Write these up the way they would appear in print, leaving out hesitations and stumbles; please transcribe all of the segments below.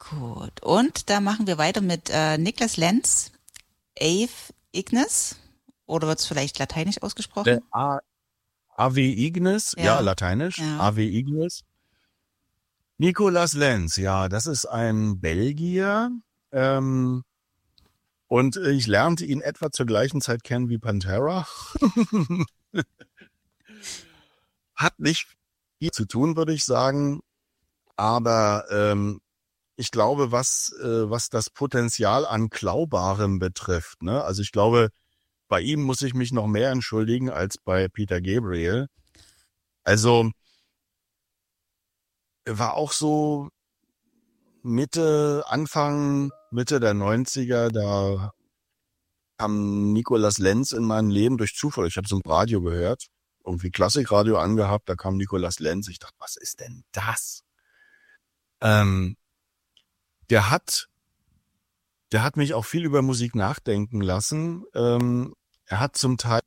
Gut. Und da machen wir weiter mit Niklas Lenz, Ave Ignis. Oder wird es vielleicht lateinisch ausgesprochen? Ave Ignis, ja, Ja, lateinisch, ja. Ave Ignis. Nicolas Lenz, ja, das ist ein Belgier. Ähm, und ich lernte ihn etwa zur gleichen Zeit kennen wie Pantera. Hat nicht viel zu tun, würde ich sagen. Aber ich glaube, was das Potenzial an Klaubarem betrifft, ne? Also ich glaube, bei ihm muss ich mich noch mehr entschuldigen als bei Peter Gabriel. Also er war auch so Mitte der 90er, da kam Nicolas Lenz in mein Leben durch Zufall. Ich habe so ein Radio gehört, irgendwie Klassikradio angehabt, da kam Nicolas Lenz. Ich dachte, was ist denn das? Ähm, der hat, der hat mich auch viel über Musik nachdenken lassen. Er hat zum Teil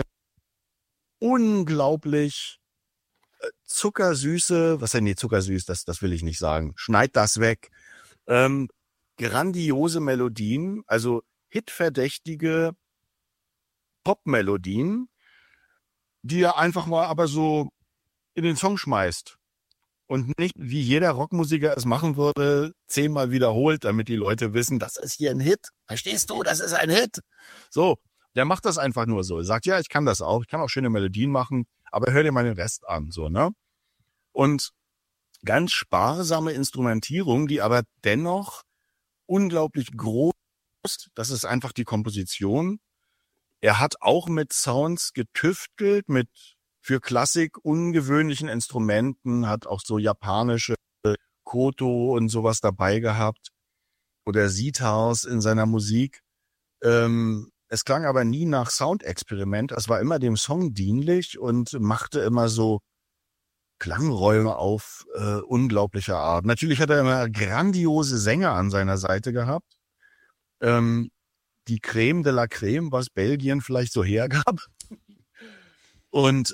unglaublich zuckersüße, was denn nee, zuckersüß, das will ich nicht sagen. Schneid das weg. Ähm, grandiose Melodien, also hitverdächtige Popmelodien, die er einfach mal aber so in den Song schmeißt. Und nicht, wie jeder Rockmusiker es machen würde, 10-mal wiederholt, damit die Leute wissen, das ist hier ein Hit. Verstehst du? Das ist ein Hit. So, der macht das einfach nur so. Er sagt, ja, ich kann das auch. Ich kann auch schöne Melodien machen, aber hör dir mal den Rest an, so, ne? Und ganz sparsame Instrumentierung, die aber dennoch unglaublich groß ist. Das ist einfach die Komposition. Er hat auch mit Sounds getüftelt, mit für Klassik ungewöhnlichen Instrumenten, hat auch so japanische Koto und sowas dabei gehabt oder Sitars in seiner Musik. Es klang aber nie nach Soundexperiment. Es war immer dem Song dienlich und machte immer so Klangräume auf unglaublicher Art. Natürlich hat er immer grandiose Sänger an seiner Seite gehabt. Die Creme de la Creme, was Belgien vielleicht so hergab. Und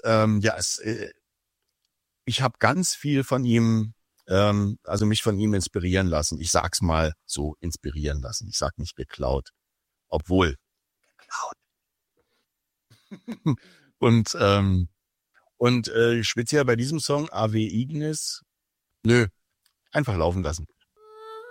ich habe ganz viel von ihm, also mich von ihm inspirieren lassen. Ich sag's mal so, inspirieren lassen. Ich sag nicht geklaut. Obwohl, geklaut. Und speziell bei diesem Song, Ave Ignis, nö, einfach laufen lassen.